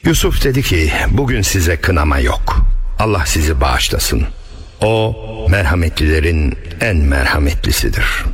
Yusuf dedi ki, bugün size kınama yok. Allah sizi bağışlasın. O merhametlilerin en merhametlisidir.